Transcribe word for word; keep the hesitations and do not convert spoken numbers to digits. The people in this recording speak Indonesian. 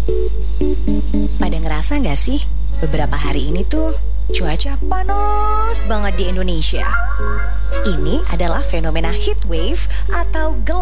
Pada ngerasa nggak sih, beberapa hari ini tuh cuaca panas banget di Indonesia. Ini adalah fenomena heat wave atau